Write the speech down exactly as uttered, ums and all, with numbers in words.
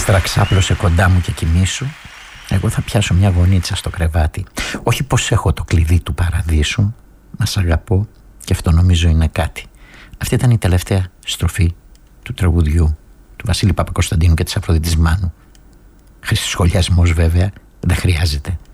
Ύστερα ξάπλωσε κοντά μου και κοιμήσου. Εγώ θα πιάσω μια γωνίτσα στο κρεβάτι. Όχι πως έχω το κλειδί του παραδείσου, μα σ' αγαπώ και αυτό νομίζω είναι κάτι. Αυτή ήταν η τελευταία στροφή του τραγουδιού του Βασίλη Παπακοσταντίνου και της Αφροδίτης Μάνου. Χρυσοσχολιασμός βέβαια δεν χρειάζεται.